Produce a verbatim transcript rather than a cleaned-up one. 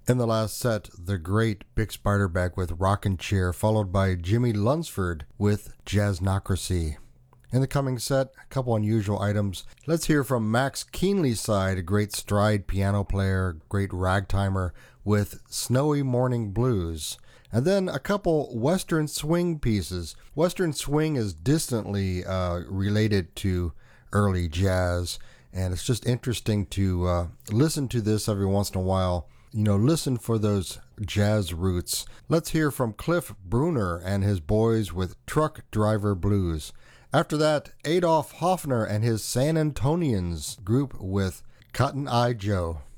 In the last set, the great Bix Beiderbecke with Rockin' Chair, followed by Jimmy Lunsford with Jazznocracy. In the coming set, a couple unusual items. Let's hear from Max Keenly's side, a great stride piano player, great ragtimer, with Snowy Morning Blues. And then a couple Western swing pieces. Western swing is distantly uh, related to early jazz, and it's just interesting to uh, listen to this every once in a while. You know, listen for those jazz roots. Let's hear from Cliff Bruner and his boys with Truck Driver Blues. After that, Adolf Hoffner and his San Antonians group with Cotton Eye Joe.